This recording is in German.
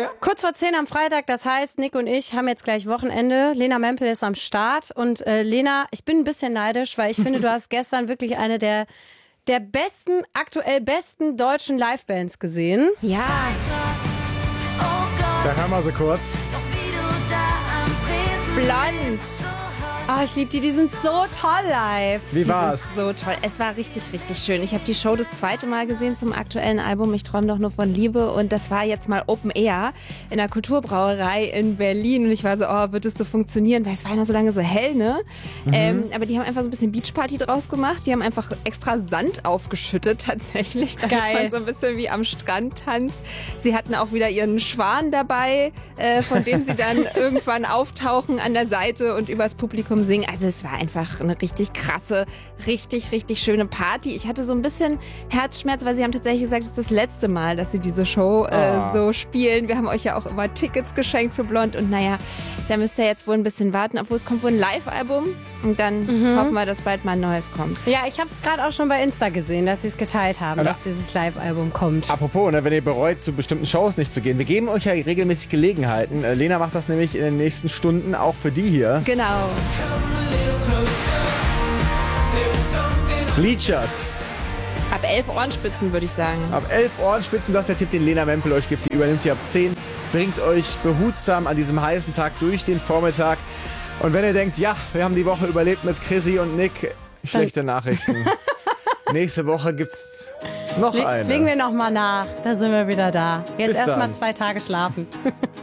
Okay. Kurz vor 10 am Freitag, das heißt, Nick und ich haben jetzt gleich Wochenende. Lena Mempel ist am Start und Lena, ich bin ein bisschen neidisch, weil ich finde, du hast gestern wirklich eine der aktuell besten deutschen Livebands gesehen. Ja. Da hören wir so kurz. Blond. Oh, ich liebe die sind so toll live. Wie Die war's? sind so toll. Es war richtig, richtig schön. Ich habe die Show das zweite Mal gesehen zum aktuellen Album Ich träume doch nur von Liebe. Und das war jetzt mal Open Air in der Kulturbrauerei in Berlin. Und ich war so, oh, wird das so funktionieren? Weil es war ja noch so lange so hell, ne? Aber die haben einfach so ein bisschen Beachparty draus gemacht. Die haben einfach extra Sand aufgeschüttet tatsächlich, damit Geil. man so ein bisschen wie am Strand tanzt. Sie hatten auch wieder ihren Schwan dabei, von dem sie dann irgendwann auftauchen an der Seite und übers Publikum singen. Also es war einfach eine richtig krasse, richtig, richtig schöne Party. Ich hatte so ein bisschen Herzschmerz, weil sie haben tatsächlich gesagt, es ist das letzte Mal, dass sie diese Show so spielen. Wir haben euch ja auch immer Tickets geschenkt für Blond und naja, da müsst ihr jetzt wohl ein bisschen warten, obwohl es kommt wohl ein Live-Album und dann hoffen wir, dass bald mal ein neues kommt. Ja, ich habe es gerade auch schon bei Insta gesehen, dass sie es geteilt haben, dass dieses Live-Album kommt. Apropos, ne, wenn ihr bereut, zu bestimmten Shows nicht zu gehen, wir geben euch ja regelmäßig Gelegenheiten. Lena macht das nämlich in den nächsten Stunden auch für die hier. Genau. Bleachers. Ab 11 Ohrenspitzen, würde ich sagen. Ab 11 Ohrenspitzen, das ist der Tipp, den Lena Mempel euch gibt. Die übernimmt ihr ab 10, bringt euch behutsam an diesem heißen Tag durch den Vormittag. Und wenn ihr denkt, ja, wir haben die Woche überlebt mit Chrissy und Nick, schlechte Nachrichten. Nächste Woche gibt's noch eine. Legen wir nochmal nach, da sind wir wieder da. Jetzt Bis erstmal dann. 2 Tage schlafen.